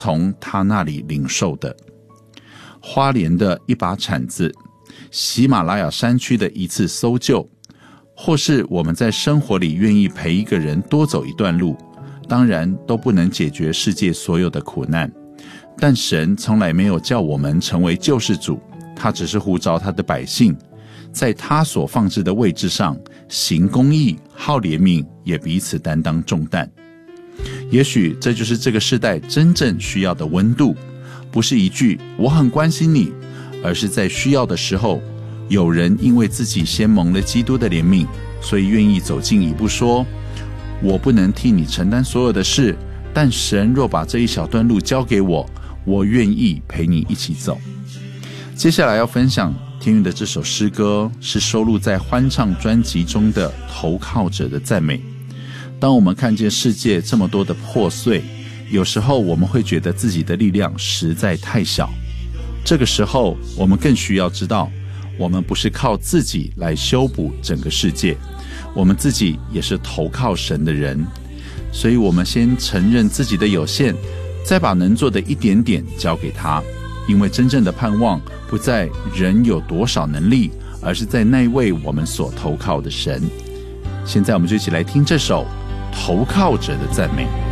从他那里领受的。花莲的一把铲子，喜马拉雅山区的一次搜救，或是我们在生活里愿意陪一个人多走一段路，当然都不能解决世界所有的苦难。但神从来没有叫我们成为救世主，他只是呼召他的百姓，在他所放置的位置上行公义、好怜悯，也彼此担当重担。也许这就是这个世代真正需要的温度，不是一句我很关心你，而是在需要的时候，有人因为自己先蒙了基督的怜悯，所以愿意走近一步说，我不能替你承担所有的事，但神若把这一小段路交给我，我愿意陪你一起走。接下来要分享天韵的这首诗歌，是收录在欢唱专辑中的投靠者的赞美。当我们看见世界这么多的破碎，有时候我们会觉得自己的力量实在太小。这个时候我们更需要知道，我们不是靠自己来修补整个世界，我们自己也是投靠神的人。所以我们先承认自己的有限，再把能做的一点点交给他。因为真正的盼望不在人有多少能力，而是在那位我们所投靠的神。现在我们就一起来听这首投靠者的赞美。